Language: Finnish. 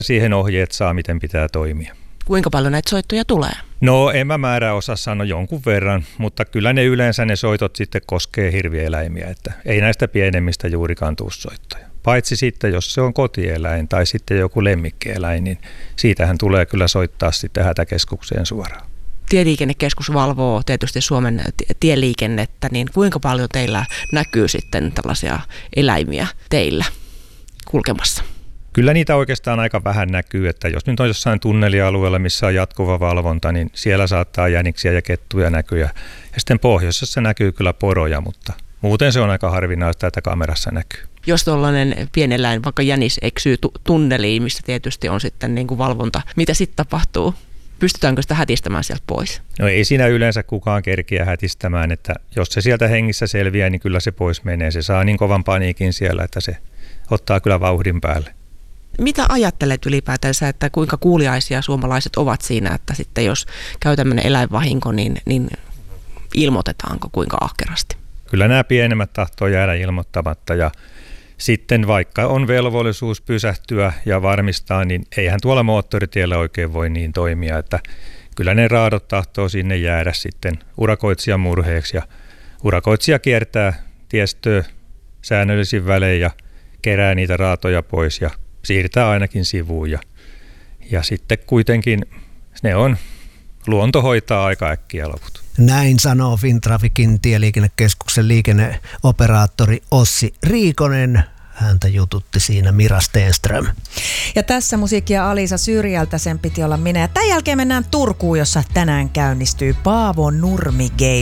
siihen ohjeet saa, miten pitää toimia. Kuinka paljon näitä soittoja tulee? No en mä määrää osaa sanoa jonkun verran, mutta kyllä ne yleensä ne soitot sitten koskee hirvieläimiä, että ei näistä pienemmistä juurikaan tule soittoja. Paitsi sitten, jos se on kotieläin tai sitten joku lemmikkieläin, niin siitähän tulee kyllä soittaa sitten hätäkeskukseen suoraan. Tieliikennekeskus valvoo tietysti Suomen tieliikennettä, niin kuinka paljon teillä näkyy sitten tällaisia eläimiä teillä kulkemassa? Kyllä niitä oikeastaan aika vähän näkyy, että jos nyt on jossain tunnelialueella, missä on jatkuva valvonta, niin siellä saattaa jäniksiä ja kettuja näkyä. Ja sitten pohjoisessa näkyy kyllä poroja, mutta muuten se on aika harvinaista, että kamerassa näkyy. Jos tuollainen pieneläin, vaikka jänis, eksyy tunneliin, missä tietysti on sitten niin kuin valvonta, mitä sitten tapahtuu? Pystytäänkö sitä hätistämään sieltä pois? No ei siinä yleensä kukaan kerkiä hätistämään, että jos se sieltä hengissä selviää, niin kyllä se pois menee. Se saa niin kovan paniikin siellä, että se ottaa kyllä vauhdin päälle. Mitä ajattelet ylipäätänsä, että kuinka kuuliaisia suomalaiset ovat siinä, että sitten jos käy tämmöinen eläinvahinko, niin ilmoitetaanko kuinka ahkerasti? Kyllä nämä pienemmät tahtoo jäädä ilmoittamatta ja sitten vaikka on velvollisuus pysähtyä ja varmistaa, niin eihän tuolla moottoritiellä oikein voi niin toimia, että kyllä ne raadot tahtoo sinne jäädä sitten urakoitsijan murheeksi ja urakoitsija kiertää tiestöä säännöllisin välein ja kerää niitä raatoja pois ja siirtää ainakin sivuun ja sitten kuitenkin luonto hoitaa aika äkkiä loput. Näin sanoo Fintraficin tieliikennekeskuksen liikenneoperaattori Ossi Riikonen. Häntä jututti siinä Mira Stenström. Ja tässä musiikkia Alisa Syrjältä, sen piti olla minä. Ja tämän jälkeen mennään Turkuun, jossa tänään käynnistyy Paavo Nurmi Games.